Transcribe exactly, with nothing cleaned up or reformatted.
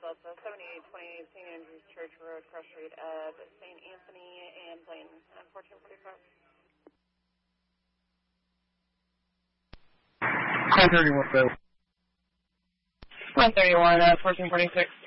Delta, seventy-eight twenty Saint Andrew's Church Road, Cross Street at Saint Anthony and Blaine, fourteen forty-five. one thirty-one, one thirty-one, uh, fourteen forty-six.